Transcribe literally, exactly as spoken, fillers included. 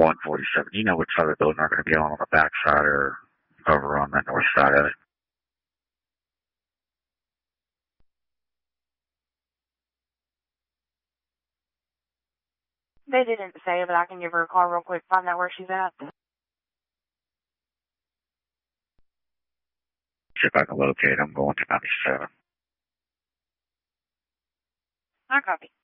one forty-seven. You know which side of the building are going to be on, on the back side or over on the north side of it? They didn't say, but I can give her a call real quick, find out where she's at. See if I can locate. I'm going to ninety-seven. I copy.